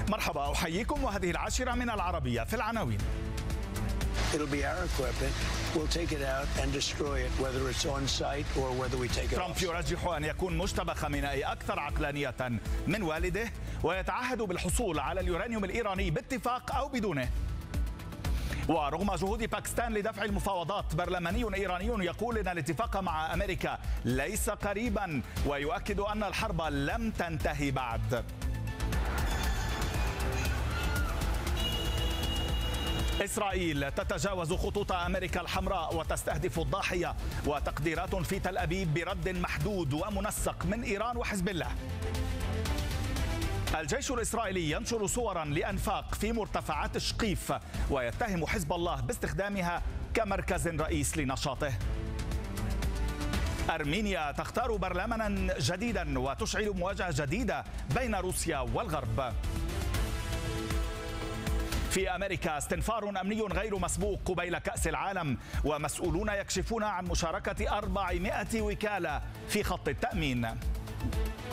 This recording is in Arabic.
مرحبا، أحييكم وهذه العاشرة من العربية. في العناوين: ترامب يرجح أن يكون مجتبى خامنئي أكثر عقلانية من والده، ويتعهد بالحصول على اليورانيوم الإيراني باتفاق أو بدونه. ورغم جهود باكستان لدفع المفاوضات، برلماني إيراني يقول إن الاتفاق مع أمريكا ليس قريبا، ويؤكد أن الحرب لم تنتهي بعد. إسرائيل تتجاوز خطوط أمريكا الحمراء وتستهدف الضاحية، وتقديرات في تل أبيب برد محدود ومنسق من إيران وحزب الله. الجيش الإسرائيلي ينشر صورا لأنفاق في مرتفعات شقيف، ويتهم حزب الله باستخدامها كمركز رئيس لنشاطه. أرمينيا تختار برلمانا جديدا وتشعل مواجهة جديدة بين روسيا والغرب. في أمريكا استنفار أمني غير مسبوق قبيل كأس العالم، ومسؤولون يكشفون عن مشاركة 400 وكالة في خط التأمين.